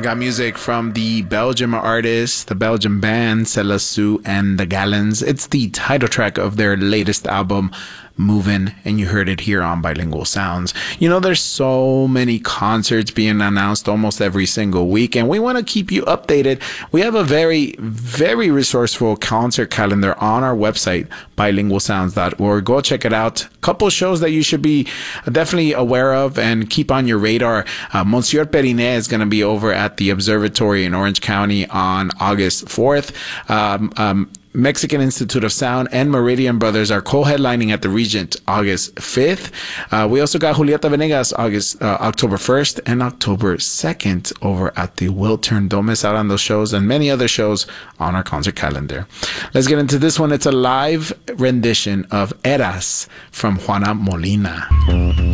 We got music from the Belgium artist, the Belgian band Celasu and the Gallons. It's the title track of their latest album, Movin', and you heard it here on Bilingual Sounds. You know, there's so many concerts being announced almost every single week, and we want to keep you updated. We have a very, very resourceful concert calendar on our website, bilingualsounds.org. Go check it out. A couple shows that you should be definitely aware of and keep on your radar. Monsieur Perinet is going to be over at the Observatory in Orange County on August 4th. Mexican Institute of Sound and Meridian Brothers are co-headlining at the Regent August 5th. We also got Julieta Venegas October 1st and October 2nd over at the Wiltern. Don't miss out on those shows and many other shows on our concert calendar. Let's get into this one. It's a live rendition of Eras from Juana Molina.